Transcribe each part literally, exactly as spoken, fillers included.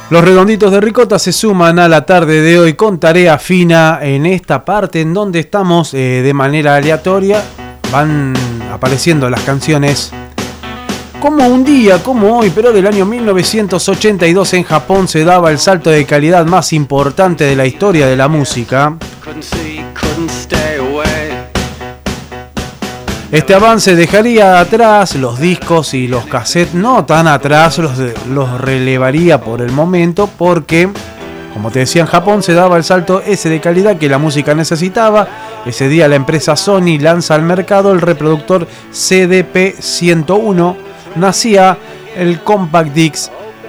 Los redonditos de ricota se suman a la tarde de hoy con tarea fina en esta parte en donde estamos eh, de manera aleatoria. Van apareciendo las canciones como un día, como hoy, pero del año mil novecientos ochenta y dos en Japón se daba el salto de calidad más importante de la historia de la música. Este avance dejaría atrás los discos y los cassettes, no tan atrás, los, los relevaría por el momento porque, como te decía, en Japón se daba el salto ese de calidad que la música necesitaba. Ese día la empresa Sony lanza al mercado el reproductor C D P ciento uno, nacía el Compact Disc.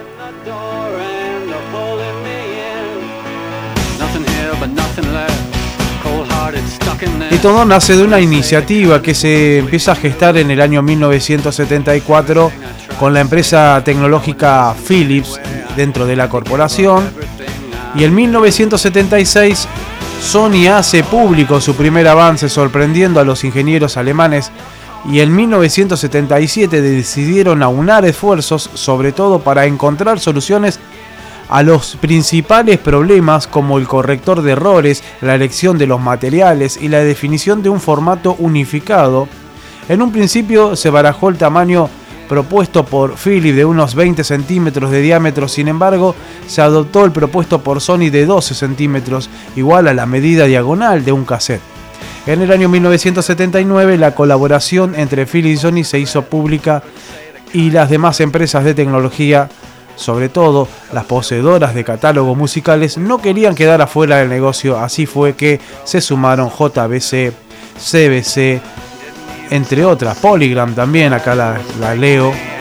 Y todo nace de una iniciativa que se empieza a gestar en el año mil novecientos setenta y cuatro con la empresa tecnológica Philips dentro de la corporación. Y en mil novecientos setenta y seis Sony hace público su primer avance sorprendiendo a los ingenieros alemanes. Y en mil novecientos setenta y siete decidieron aunar esfuerzos, sobre todo para encontrar soluciones a los principales problemas como el corrector de errores, la elección de los materiales y la definición de un formato unificado. En un principio se barajó el tamaño propuesto por Philips de unos veinte centímetros de diámetro, sin embargo se adoptó el propuesto por Sony de doce centímetros, igual a la medida diagonal de un cassette. En el año mil novecientos setenta y nueve la colaboración entre Philips y Sony se hizo pública y las demás empresas de tecnología, sobre todo las poseedoras de catálogos musicales, no querían quedar afuera del negocio. Así fue que se sumaron J V C, C B C, entre otras, Polygram también, acá la, la leo.